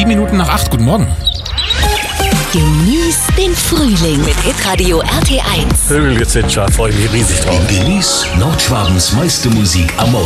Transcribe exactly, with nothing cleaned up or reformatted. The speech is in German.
sieben Minuten nach acht. Guten Morgen. Genieß den Frühling mit Hitradio R T eins. Vögelgezwitscher, freue ich mich riesig drauf. Genieß Nordschwabens meiste Musik am Morgen.